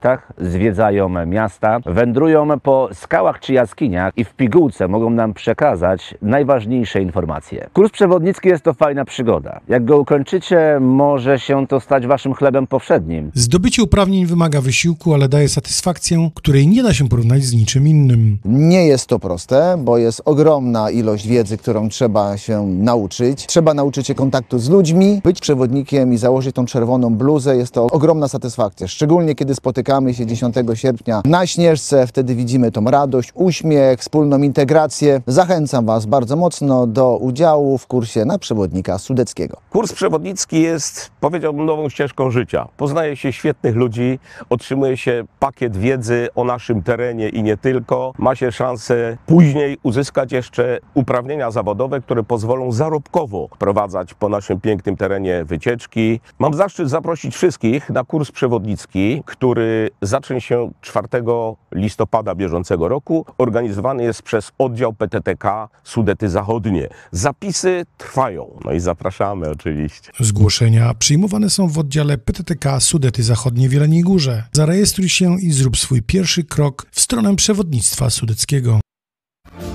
miastach, zwiedzają miasta, wędrują po skałach czy jaskiniach i w pigułce mogą nam przekazać najważniejsze informacje. Kurs przewodnicki jest to fajna przygoda. Jak go ukończycie, może się to stać waszym chlebem powszednim. Zdobycie uprawnień wymaga wysiłku, ale daje satysfakcję, której nie da się porównać z niczym innym. Nie jest to proste, bo jest ogromna ilość wiedzy, którą trzeba się nauczyć. Trzeba nauczyć się kontaktu z ludźmi. Być przewodnikiem i założyć tą czerwoną bluzę jest to ogromna satysfakcja. Szczególnie kiedy spotykamy się 10 sierpnia na Śnieżce, wtedy widzimy tą radość, uśmiech, wspólną integrację. Zachęcam Was bardzo mocno do udziału w kursie na przewodnika sudeckiego. Kurs przewodnicki jest, powiedziałbym, nową ścieżką życia. Poznaje się świetnych ludzi, otrzymuje się pakiet wiedzy o naszym terenie i nie tylko. Ma się szansę później uzyskać jeszcze uprawnienia zawodowe, które pozwolą zarobkowo prowadzać po naszym pięknym terenie wycieczki. Mam zaszczyt zaprosić wszystkich na kurs przewodnicki, który zacznie się 4 listopada bieżącego roku. Organizowany jest przez oddział PTTK Sudety Zachodnie. Zapisy trwają, no i zapraszamy oczywiście. Zgłoszenia przyjmowane są w oddziale PTTK Sudety Zachodnie w Jeleniej Górze. Zarejestruj się i zrób swój pierwszy krok w stronę przewodnictwa sudeckiego.